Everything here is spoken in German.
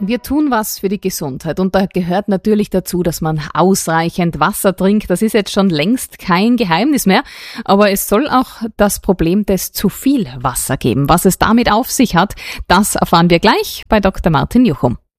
Wir tun was für die Gesundheit und da gehört natürlich dazu, dass man ausreichend Wasser trinkt. Das ist jetzt schon längst kein Geheimnis mehr, aber es soll auch das Problem des zu viel Wasser geben. Was es damit auf sich hat, das erfahren wir gleich bei Dr. Martin Juchum.